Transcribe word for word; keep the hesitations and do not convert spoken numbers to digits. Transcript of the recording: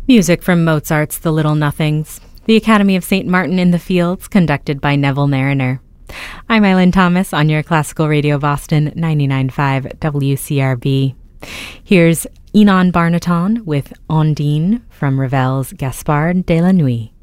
Music from Mozart's The Little Nothings, The Academy of Saint Martin in the Fields, conducted by Neville Mariner. I'm Eileen Thomas on your Classical Radio Boston ninety-nine point five W C R B. Here's Ynon Barnaton with Ondine from Ravel's Gaspard de la Nuit.